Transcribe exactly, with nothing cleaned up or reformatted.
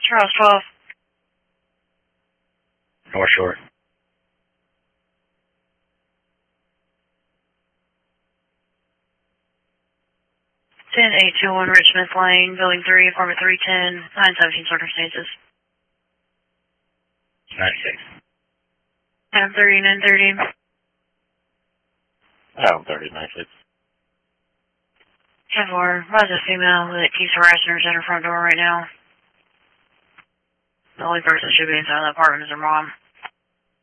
Charles twelve. North Shore. ten eight two one Richmond Lane, Building three, Apartment three ten, nine seventeen circumstances. ninety-six. Adam thirty, nine thirty. Adam thirty, ninety-six. ten four, rise a female that keeps harassing her at her front door right now. The only person that should be inside the apartment is her mom.